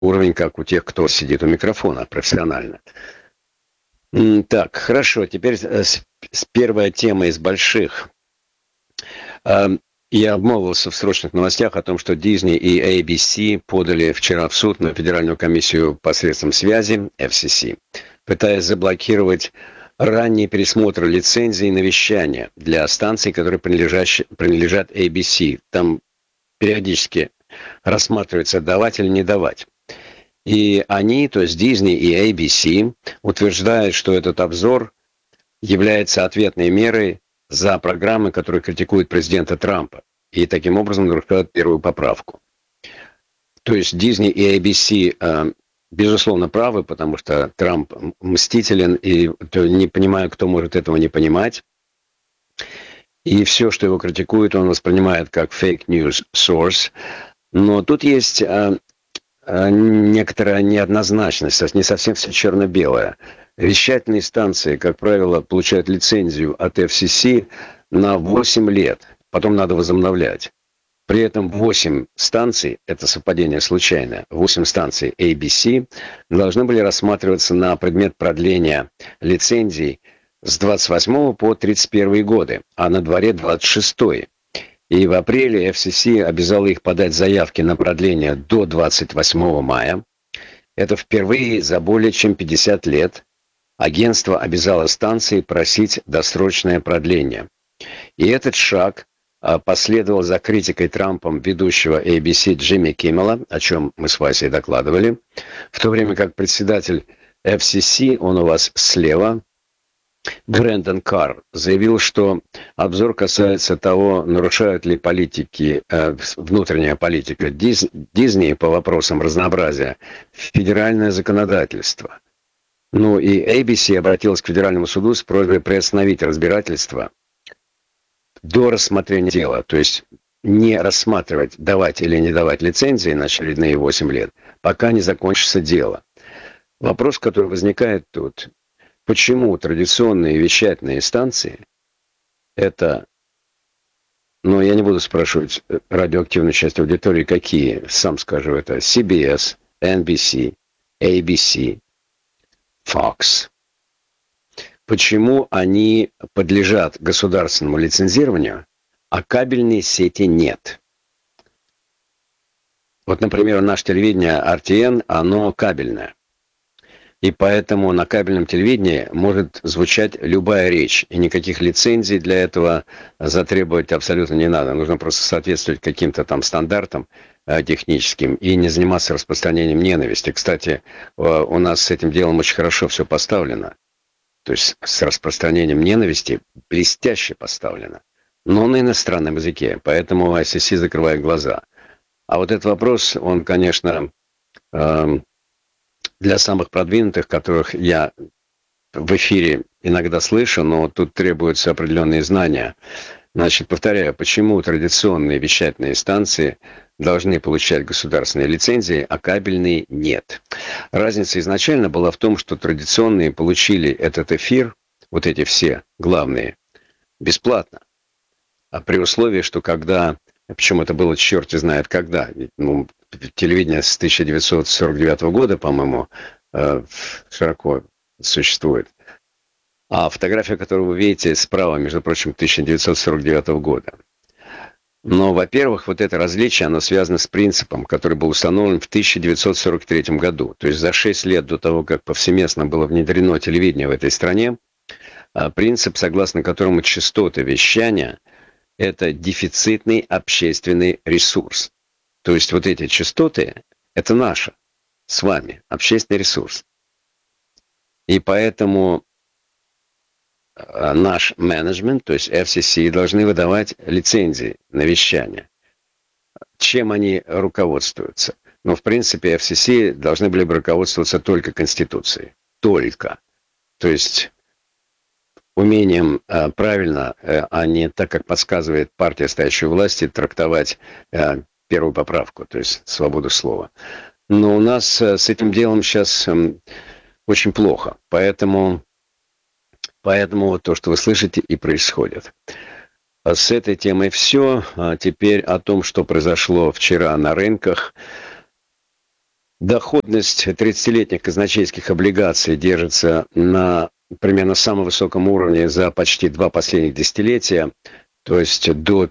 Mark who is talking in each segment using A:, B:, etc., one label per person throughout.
A: уровень, как у тех, кто сидит у микрофона профессионально. Так, хорошо, теперь первая тема из больших. Ам, Я обмолвился в срочных новостях о том, что Disney и ABC подали вчера в суд на Федеральную комиссию посредством связи, FCC, пытаясь заблокировать ранний пересмотр лицензий на вещание для станций, которые принадлежат ABC. Там периодически рассматривается, давать или не давать. И они, то есть Disney и ABC, утверждают, что этот обзор является ответной мерой за программы, которые критикуют президента Трампа, и таким образом нарушают первую поправку. То есть Disney и ABC, безусловно, правы, потому что Трамп мстителен, и не понимаю, кто может этого не понимать. И все, что его критикует, он воспринимает как fake news source. Но тут есть некоторая неоднозначность, то есть не совсем все черно-белое. Вещательные станции, как правило, получают лицензию от FCC на 8 лет, потом надо возобновлять. При этом 8 станций, это совпадение случайное, 8 станций ABC должны были рассматриваться на предмет продления лицензий с 28 по 31 годы, а на дворе 26. И в апреле FCC обязала их подать заявки на продление до 28 мая. Это впервые за более чем 50 лет агентство обязало станции просить досрочное продление. И этот шаг последовал за критикой Трампом ведущего ABC Джимми Киммела, о чем мы с Васей докладывали, в то время как председатель FCC, он у вас слева, Брэндон Карр, заявил, что обзор касается того, нарушают ли политики, внутренняя политика Дисней по вопросам разнообразия федеральное законодательство. Ну и ABC обратилась к федеральному суду с просьбой приостановить разбирательство до рассмотрения дела, то есть не рассматривать, давать или не давать лицензии на очередные 8 лет, пока не закончится дело. Вопрос, который возникает тут: почему традиционные вещательные станции, это, ну, я не буду спрашивать радиоактивную часть аудитории, какие, сам скажу, это CBS, NBC, ABC, Fox, почему они подлежат государственному лицензированию, а кабельной сети нет? Вот, например, наше телевидение RTN, оно кабельное. И поэтому на кабельном телевидении может звучать любая речь, и никаких лицензий для этого затребовать абсолютно не надо. Нужно просто соответствовать каким-то там стандартам техническим и не заниматься распространением ненависти. Кстати, у нас с этим делом очень хорошо все поставлено. То есть с распространением ненависти блестяще поставлено. Но на иностранном языке, поэтому ICC закрывает глаза. А вот этот вопрос, он, конечно, для самых продвинутых, которых я в эфире иногда слышу, но тут требуются определенные знания. Значит, повторяю, почему традиционные вещательные станции должны получать государственные лицензии, а кабельные нет? Разница изначально была в том, что традиционные получили этот эфир, вот эти все главные, бесплатно. А при условии, что когда, причем это было черти знает когда, ну, телевидение с 1949 года, по-моему, широко существует. А фотография, которую вы видите справа, между прочим, 1949 года. Но, во-первых, вот это различие, оно связано с принципом, который был установлен в 1943 году. То есть за 6 лет до того, как повсеместно было внедрено телевидение в этой стране, принцип, согласно которому частоты вещания – это дефицитный общественный ресурс. То есть вот эти частоты – это наше, с вами, общественный ресурс. И поэтому наш менеджмент, то есть FCC, должны выдавать лицензии на вещание. Чем они руководствуются? Ну, в принципе, FCC должны были бы руководствоваться только Конституцией. Только. То есть умением правильно, а не так, как подсказывает партия, стоящей у власти, трактовать первую поправку, то есть свободу слова. Но у нас с этим делом сейчас очень плохо. Поэтому вот то, что вы слышите, и происходит. С этой темой все. Теперь о том, что произошло вчера на рынках. Доходность 30-летних казначейских облигаций держится на примерно самом высоком уровне за почти 2 последних десятилетия, то есть до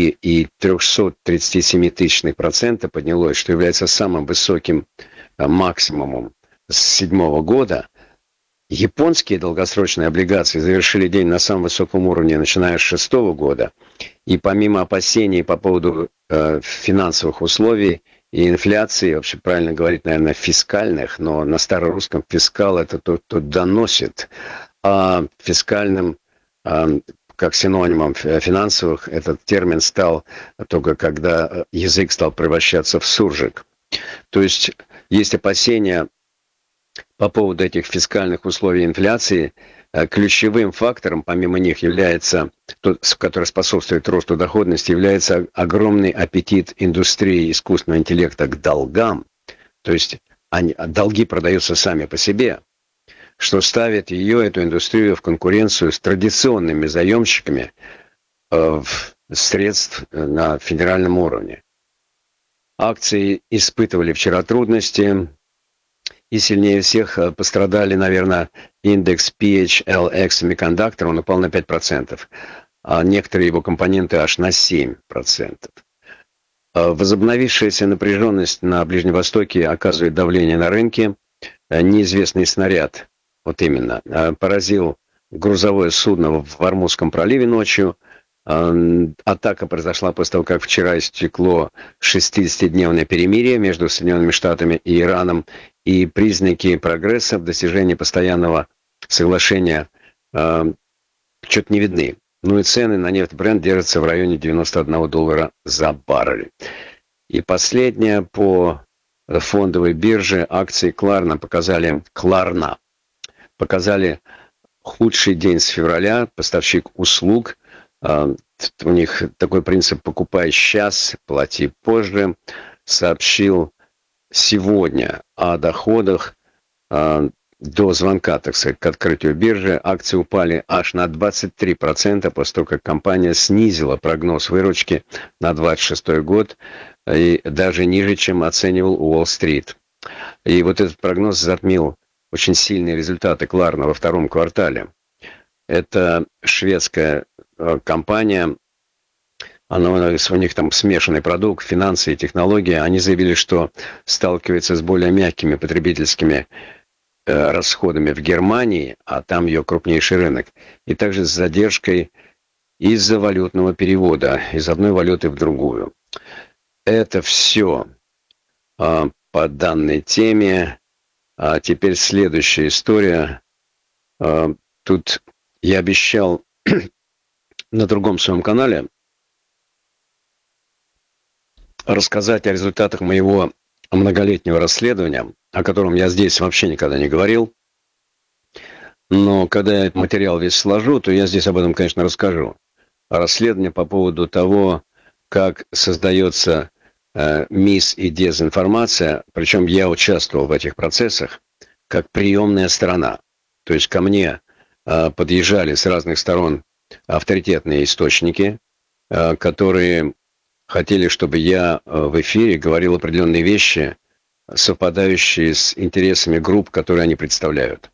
A: 5,337% поднялось, что является самым высоким максимумом с 2007 года. Японские долгосрочные облигации завершили день на самом высоком уровне, начиная с 2006 года. И помимо опасений по поводу финансовых условий и инфляции, вообще правильно говорить, наверное, фискальных, но на старорусском фискал это тот, кто доносит, а фискальным, как синонимом финансовых, этот термин стал только когда язык стал превращаться в суржик. То есть есть опасения по поводу этих фискальных условий инфляции. Ключевым фактором, помимо них, является, который способствует росту доходности, является огромный аппетит индустрии искусственного интеллекта к долгам. То есть долги продаются сами по себе, что ставит эту индустрию, в конкуренцию с традиционными заемщиками средств на федеральном уровне. Акции испытывали вчера трудности. И сильнее всех пострадали, наверное, индекс PHLX Semiconductor, он упал на 5%, а некоторые его компоненты аж на 7%. Возобновившаяся напряженность на Ближнем Востоке оказывает давление на рынке. Неизвестный снаряд, вот именно, поразил грузовое судно в Ормузском проливе ночью. Атака произошла после того, как вчера истекло 60-дневное перемирие между Соединенными Штатами и Ираном, и признаки прогресса в достижении постоянного соглашения что-то не видны. Ну и цены на нефть Brent держатся в районе $91 за баррель. И последнее по фондовой бирже акции Klarna показали худший день с февраля. Поставщик услуг, у них такой принцип «покупай сейчас, плати позже», сообщил сегодня о доходах до звонка, так сказать, к открытию биржи. Акции упали аж на 23% после того, как компания снизила прогноз выручки на 2026 год и даже ниже, чем оценивал Уолл-стрит. И вот этот прогноз затмил очень сильные результаты Klarna во втором квартале. Это шведская компания, у них там смешанный продукт, финансы и технологии. Они заявили, что сталкиваются с более мягкими потребительскими расходами в Германии, а там ее крупнейший рынок, и также с задержкой из-за валютного перевода, из одной валюты в другую. Это все по данной теме. А теперь следующая история. Тут я обещал на другом своем канале рассказать о результатах моего многолетнего расследования, о котором я здесь вообще никогда не говорил. Но когда я этот материал весь сложу, то я здесь об этом, конечно, расскажу. Расследование по поводу того, как создается мисс и дезинформация, причем я участвовал в этих процессах как приемная сторона. То есть ко мне подъезжали с разных сторон авторитетные источники, которые хотели, чтобы я в эфире говорил определенные вещи, совпадающие с интересами групп, которые они представляют.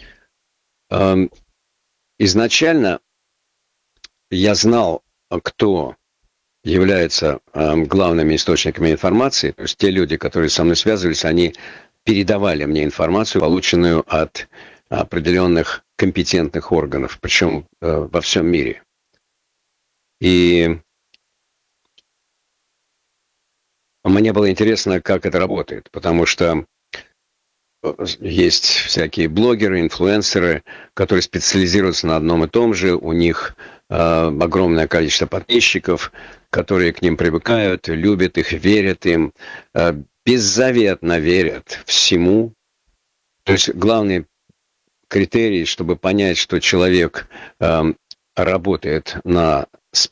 A: Изначально я знал, кто является главными источниками информации. То есть те люди, которые со мной связывались, они передавали мне информацию, полученную от определенных компетентных органов, причем во всем мире. И мне было интересно, как это работает, потому что есть всякие блогеры, инфлюенсеры, которые специализируются на одном и том же, у них огромное количество подписчиков, которые к ним привыкают, любят их, верят им, беззаветно верят всему. То есть главный критерий, чтобы понять, что человек работает на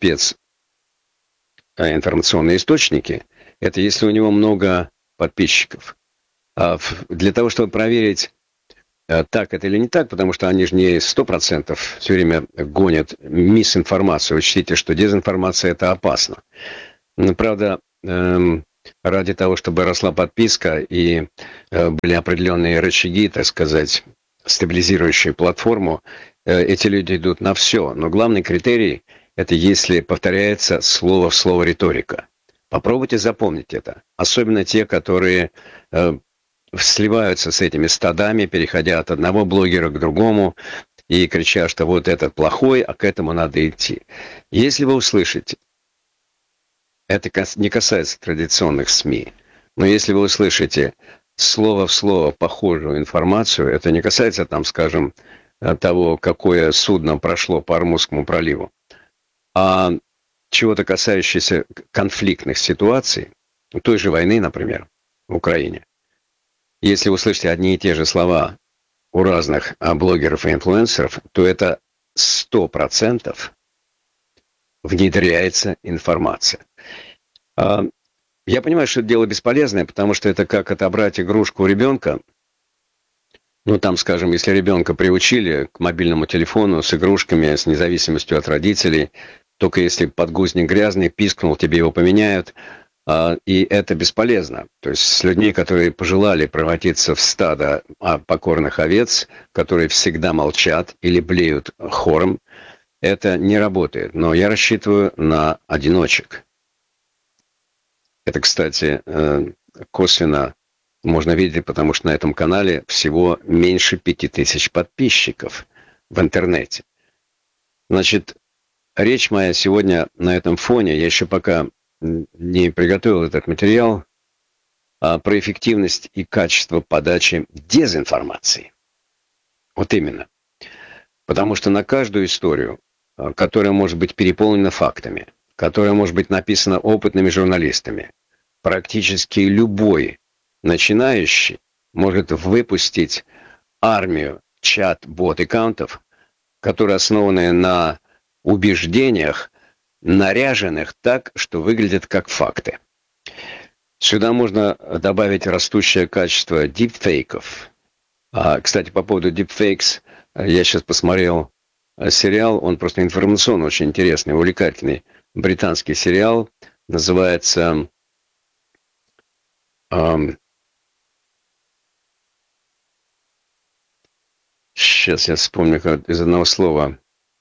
A: специнформационные источники, это если у него много подписчиков. Для того, чтобы проверить, так это или не так, потому что они же не 100% все время гонят мисинформацию. Учтите, что дезинформация – это опасно. Но, правда, ради того, чтобы росла подписка и были определенные рычаги, так сказать, стабилизирующие платформу, эти люди идут на все. Но главный критерий — это если повторяется слово в слово риторика. Попробуйте запомнить это. Особенно те, которые сливаются с этими стадами, переходя от одного блогера к другому и крича, что вот этот плохой, а к этому надо идти. Если вы услышите, это не касается традиционных СМИ, но если вы услышите слово в слово похожую информацию, это не касается, там, скажем, того, какое судно прошло по Ормузскому проливу, а чего-то касающееся конфликтных ситуаций, той же войны, например, в Украине. Если вы услышите одни и те же слова у разных блогеров и инфлюенсеров, то это 100% внедряется информация. Я понимаю, что это дело бесполезное, потому что это как отобрать игрушку у ребенка. Ну, там, скажем, если ребенка приучили к мобильному телефону с игрушками, с независимостью от родителей, только если подгузник грязный, пискнул, тебе его поменяют, и это бесполезно. То есть с людьми, которые пожелали превратиться в стадо покорных овец, которые всегда молчат или блеют хором, это не работает. Но я рассчитываю на одиночек. Это, кстати, косвенно можно видеть, потому что на этом канале всего меньше 5000 подписчиков в интернете. Значит, речь моя сегодня на этом фоне, я еще пока не приготовил этот материал, про эффективность и качество подачи дезинформации. Вот именно. Потому что на каждую историю, которая может быть переполнена фактами, которая может быть написана опытными журналистами, практически любой начинающий может выпустить армию чат-бот-аккаунтов, которые основаны на убеждениях, наряженных так, что выглядят как факты. Сюда можно добавить растущее качество дипфейков. Кстати, по поводу дипфейкс, я сейчас посмотрел сериал, он просто информационно очень интересный, увлекательный. Британский сериал, называется сейчас я вспомню из одного слова.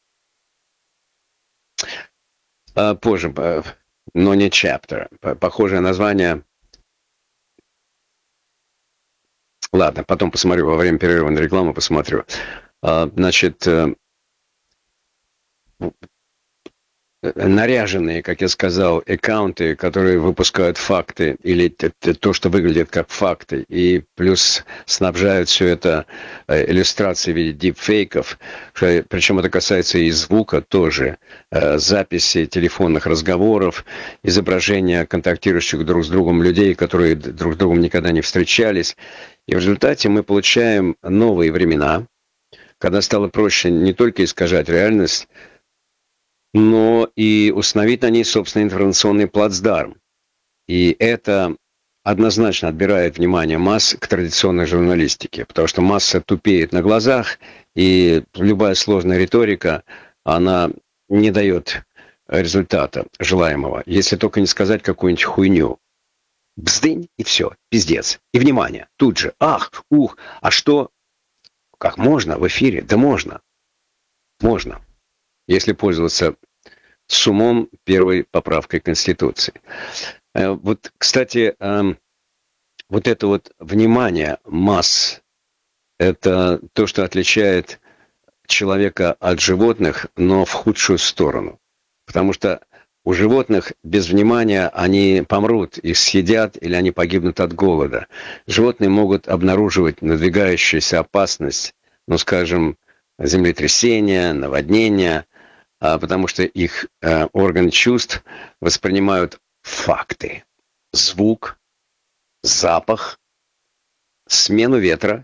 A: Позже, но не chapter. Похожее название. Ладно, потом посмотрю, во время перерыва на рекламу посмотрю. Значит, наряженные, как я сказал, аккаунты, которые выпускают факты или то, что выглядит как факты, и плюс снабжают все это иллюстрацией в виде дипфейков, причем это касается и звука тоже, записи телефонных разговоров, изображения контактирующих друг с другом людей, которые друг с другом никогда не встречались. И в результате мы получаем новые времена, когда стало проще не только искажать реальность, но и установить на ней собственный информационный плацдарм. И это однозначно отбирает внимание масс к традиционной журналистике, потому что масса тупеет на глазах, и любая сложная риторика, она не дает результата желаемого, если только не сказать какую-нибудь хуйню. Бздынь, и все, пиздец. И внимание, тут же, ах, ух, а что? Как можно в эфире? Да можно. Можно. Если пользоваться с умом первой поправкой Конституции. Вот, кстати, вот это вот внимание масс, это то, что отличает человека от животных, но в худшую сторону. Потому что у животных без внимания они помрут, их съедят или они погибнут от голода. Животные могут обнаруживать надвигающуюся опасность, ну, скажем, землетрясения, наводнения, потому что их органы чувств воспринимают факты, звук, запах, смену ветра.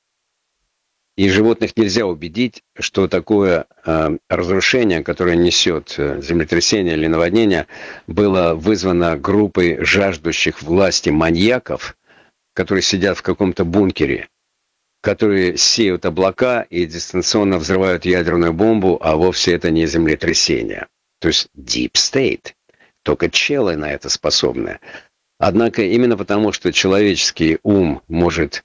A: И животных нельзя убедить, что такое разрушение, которое несет землетрясение или наводнение, было вызвано группой жаждущих власти маньяков, которые сидят в каком-то бункере, которые сеют облака и дистанционно взрывают ядерную бомбу, а вовсе это не землетрясение. То есть deep state. Только челы на это способны. Однако именно потому, что человеческий ум может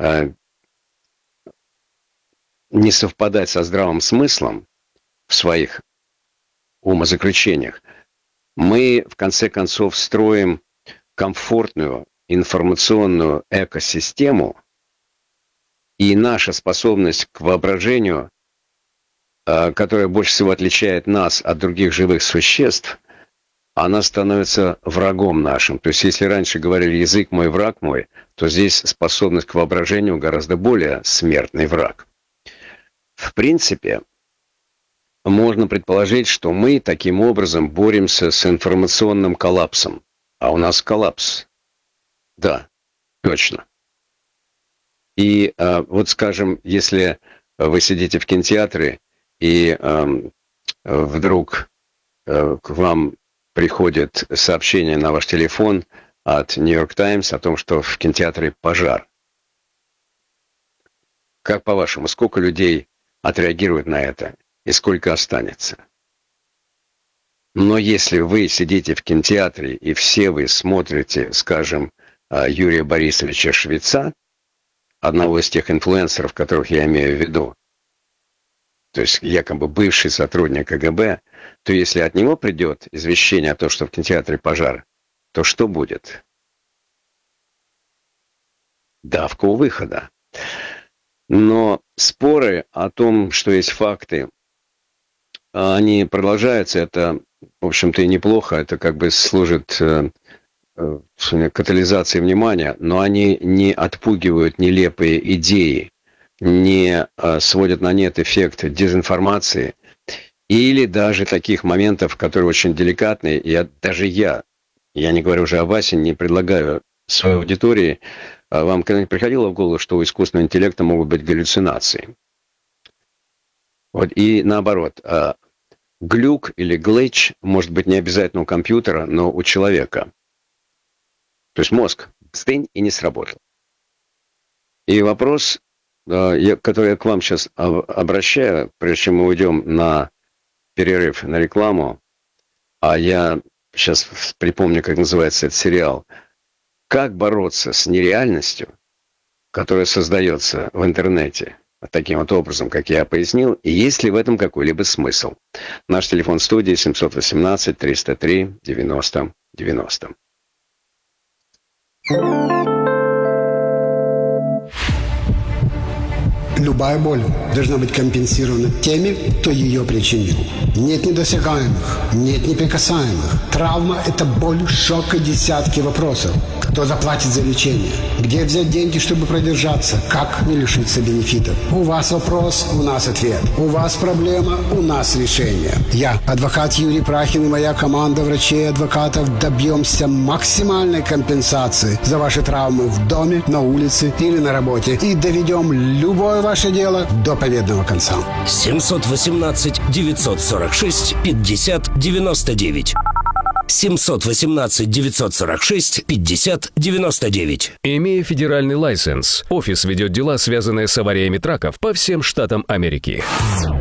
A: не совпадать со здравым смыслом в своих умозаключениях, мы, в конце концов, строим комфортную информационную экосистему, и наша способность к воображению, которая больше всего отличает нас от других живых существ, она становится врагом нашим. То есть, если раньше говорили «язык мой, враг мой», то здесь способность к воображению гораздо более смертный враг. В принципе, можно предположить, что мы таким образом боремся с информационным коллапсом. А у нас коллапс. Да, точно. И вот, скажем, если вы сидите в кинотеатре, и вдруг к вам приходит сообщение на ваш телефон от New York Times о том, что в кинотеатре пожар. Как по-вашему, сколько людей отреагирует на это и сколько останется? Но если вы сидите в кинотеатре и все вы смотрите, скажем, Юрия Борисовича Швеца, одного из тех инфлюенсеров, которых я имею в виду, то есть якобы бывший сотрудник КГБ, то если от него придет извещение о том, что в кинотеатре пожар, то что будет? Давка у выхода. Но споры о том, что есть факты, они продолжаются. Это, в общем-то, и неплохо. Это как бы служит катализацией внимания, но они не отпугивают нелепые идеи, не сводят на нет эффект дезинформации или даже таких моментов, которые очень деликатные. Я не говорю уже о Васе, не предлагаю своей аудитории. Вам когда-нибудь приходило в голову, что у искусственного интеллекта могут быть галлюцинации? Вот, и наоборот, глюк или глitch может быть не обязательно у компьютера, но у человека. То есть мозг стынь и не сработал. И вопрос, который я к вам сейчас обращаю, прежде чем мы уйдем на перерыв, на рекламу, а я сейчас припомню, как называется этот сериал, как бороться с нереальностью, которая создается в интернете таким вот образом, как я пояснил, и есть ли в этом какой-либо смысл? Наш телефон студии 718-303-90-90.
B: Любая боль должна быть компенсирована теми, кто ее причинил. Нет недосягаемых, нет неприкасаемых. Травма – это боль, шок и десятки вопросов. Кто заплатит за лечение? Где взять деньги, чтобы продержаться? Как не лишиться бенефитов? У вас вопрос, у нас ответ. У вас проблема, у нас решение. Я, адвокат Юрий Прахин и моя команда врачей и адвокатов добьемся максимальной компенсации за ваши травмы в доме, на улице или на работе и доведем любое ваше дело до победного конца.
C: 718-946-50-99. 718-946-50-99.
D: Имея федеральный лайсенс, офис ведет дела, связанные с авариями траков по всем штатам Америки.